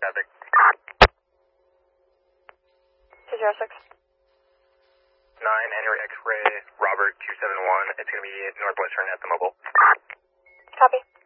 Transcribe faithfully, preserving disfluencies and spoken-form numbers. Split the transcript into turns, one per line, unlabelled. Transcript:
traffic.
two zero six.
nine, Henry X-ray, Robert two seven one. It's going to be northwestern at the mobile.
Copy.